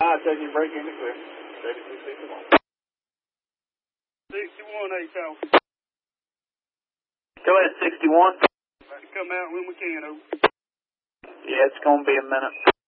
taking break in the clear. 7661. 61, Tower. Go ahead, 61. Come out when we can, over. Yeah, it's going to be a minute.